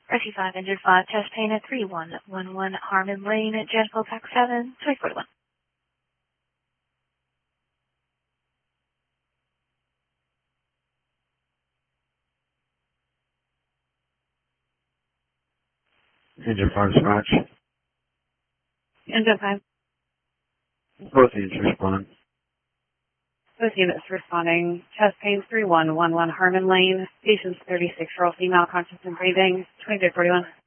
Rescue 5, Injured 5, chest pain at 3111 Harmon Lane at Jacksonville, Pack 7, 2041. Injured 5 scratch. Injured 5. Both units respond. Both units responding. Chest pain 3111 Harmon Lane. Patient's 36-year-old female, conscious and breathing. 2341.